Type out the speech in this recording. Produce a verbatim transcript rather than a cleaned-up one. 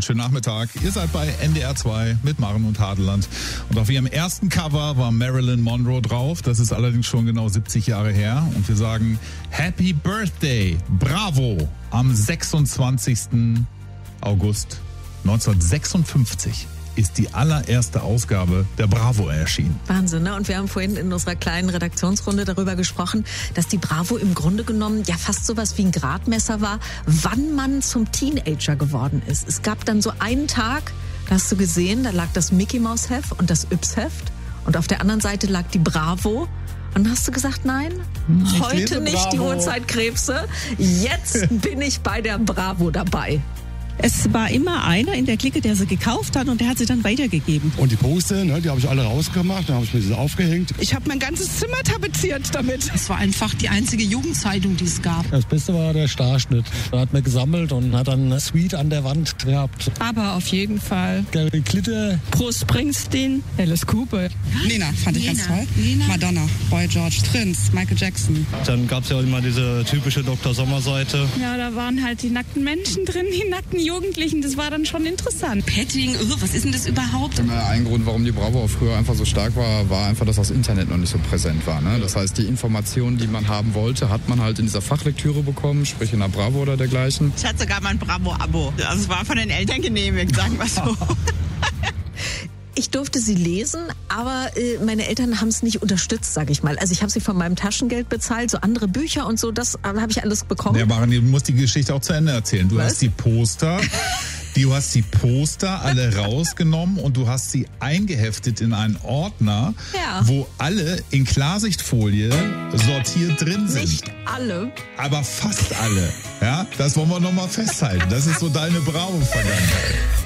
schönen Nachmittag. Ihr seid bei N D R zwei mit Maren und Hadeland. Und auf ihrem ersten Cover war Marilyn Monroe drauf. Das ist allerdings schon genau siebzig Jahre her. Und wir sagen Happy Birthday, Bravo, am sechsundzwanzigsten August neunzehnhundertsechsundfünfzig. Ist die allererste Ausgabe der Bravo erschienen. Wahnsinn, ne? Und wir haben vorhin in unserer kleinen Redaktionsrunde darüber gesprochen, dass die Bravo im Grunde genommen ja fast sowas wie ein Gradmesser war, wann man zum Teenager geworden ist. Es gab dann so einen Tag, da hast du gesehen, da lag das Mickey-Maus-Heft und das Yps-Heft und auf der anderen Seite lag die Bravo. Und dann hast du gesagt, nein, ich heute nicht Bravo. Die Urzeitkrebse, jetzt bin ich bei der Bravo dabei. Es war immer einer in der Clique, der sie gekauft hat und der hat sie dann weitergegeben. Und die Poster, ne, die habe ich alle rausgemacht, dann habe ich mir sie aufgehängt. Ich habe mein ganzes Zimmer tapeziert damit. Es war einfach die einzige Jugendzeitung, die es gab. Das Beste war der Starschnitt. Da hat man gesammelt und hat dann eine Suite an der Wand gehabt. Aber auf jeden Fall. Gary Glitter. Bruce Springsteen. Alice Cooper. Nena fand ich Nena. ganz toll. Nena. Madonna, Boy George, Prince, Michael Jackson. Dann gab es ja immer diese typische Doktor Sommer-Seite. Ja, da waren halt die nackten Menschen drin, die nackten Jugendlichen. Das war dann schon interessant. Petting, oh, was ist denn das überhaupt? Ein Grund, warum die Bravo auch früher einfach so stark war, war einfach, dass das Internet noch nicht so präsent war. Ne? Das heißt, die Informationen, die man haben wollte, hat man halt in dieser Fachlektüre bekommen, sprich in der Bravo oder dergleichen. Ich hatte sogar mal ein Bravo-Abo. Also es war von den Eltern genehmigt, sagen wir so. Ich durfte sie lesen, aber äh, meine Eltern haben es nicht unterstützt, sage ich mal. Also ich habe sie von meinem Taschengeld bezahlt, so andere Bücher und so, das äh, habe ich alles bekommen. Ja, Maren, du musst die Geschichte auch zu Ende erzählen. Du Was? hast die Poster, du hast die Poster alle rausgenommen und du hast sie eingeheftet in einen Ordner, Ja. wo alle in Klarsichtfolie sortiert drin sind. Nicht alle. Aber fast alle. Ja, das wollen wir nochmal festhalten. Das ist so deine Bravo-Vergangenheit.